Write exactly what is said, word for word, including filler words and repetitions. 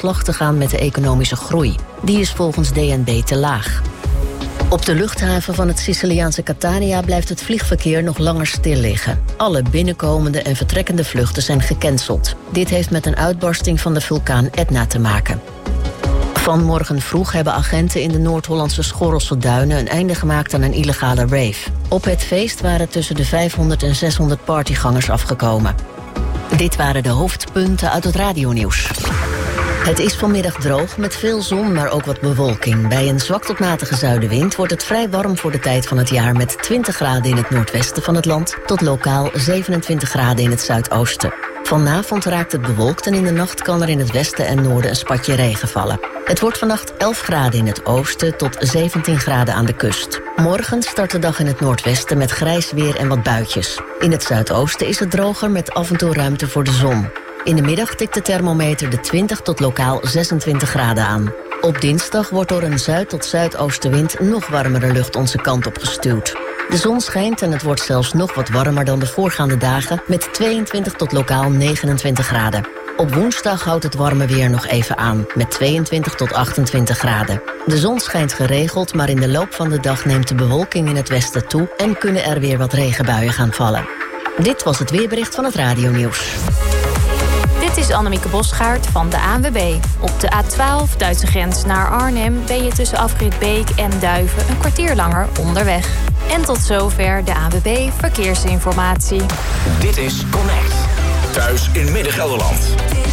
slag te gaan met de economische groei. Die is volgens D N B te laag. Op de luchthaven van het Siciliaanse Catania blijft het vliegverkeer nog langer stil liggen. Alle binnenkomende en vertrekkende vluchten zijn gecanceld. Dit heeft met een uitbarsting van de vulkaan Etna te maken. Vanmorgen vroeg hebben agenten in de Noord-Hollandse Schorrelse Duinen een einde gemaakt aan een illegale rave. Op het feest waren tussen de vijfhonderd en zeshonderd partygangers afgekomen. Dit waren de hoofdpunten uit het radionieuws. Het is vanmiddag droog met veel zon, maar ook wat bewolking. Bij een zwak tot matige zuidenwind wordt het vrij warm voor de tijd van het jaar met twintig graden in het noordwesten van het land tot lokaal zevenentwintig graden in het zuidoosten. Vanavond raakt het bewolkt en in de nacht kan er in het westen en noorden een spatje regen vallen. Het wordt vannacht elf graden in het oosten tot zeventien graden aan de kust. Morgen start de dag in het noordwesten met grijs weer en wat buitjes. In het zuidoosten is het droger met af en toe ruimte voor de zon. In de middag tikt de thermometer de twintig tot lokaal zesentwintig graden aan. Op dinsdag wordt door een zuid- tot zuidoostenwind nog warmere lucht onze kant op gestuwd. De zon schijnt en het wordt zelfs nog wat warmer dan de voorgaande dagen met tweeëntwintig tot lokaal negenentwintig graden. Op woensdag houdt het warme weer nog even aan met tweeëntwintig tot achtentwintig graden. De zon schijnt geregeld, maar in de loop van de dag neemt de bewolking in het westen toe en kunnen er weer wat regenbuien gaan vallen. Dit was het weerbericht van het radionieuws. Dit is Annemieke Bosgaard van de A N W B. Op de A twaalf, Duitse grens naar Arnhem, ben je tussen afrit Beek en Duiven een kwartier langer onderweg. En tot zover de A N W B Verkeersinformatie. Dit is Connect. Thuis in Midden-Gelderland.